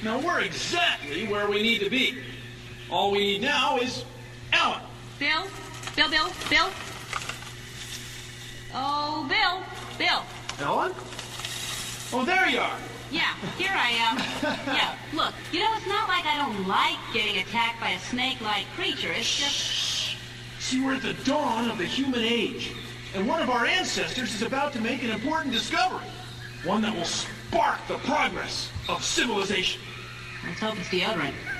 Now we're exactly where we need to be. All we need now is Ellen. Bill? Bill? Oh, Bill. Ellen? Oh, there you are. Yeah, here I am. Yeah, look, you know, it's not like I don't like getting attacked by a snake-like creature. It's just... See, we're at the dawn of the human age, and one of our ancestors is about to make an important discovery. One that will spark the progress of civilization. Let's hope it's deodorant.